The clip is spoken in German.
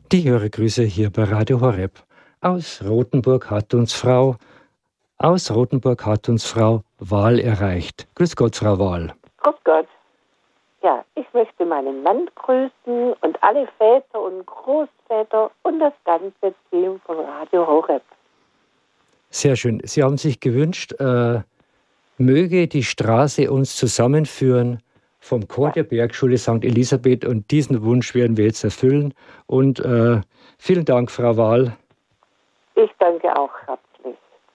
Die Hörergrüße hier bei Radio Horeb. Aus Rothenburg hat uns Frau Wahl erreicht. Grüß Gott, Frau Wahl. Grüß Gott. Ja, ich möchte meinen Mann grüßen und alle Väter und Großväter und das ganze Team von Radio Horeb. Sehr schön. Sie haben sich gewünscht, möge die Straße uns zusammenführen vom Chor der Bergschule St. Elisabeth, und diesen Wunsch werden wir jetzt erfüllen. Und vielen Dank, Frau Wahl. Ich danke auch herzlich.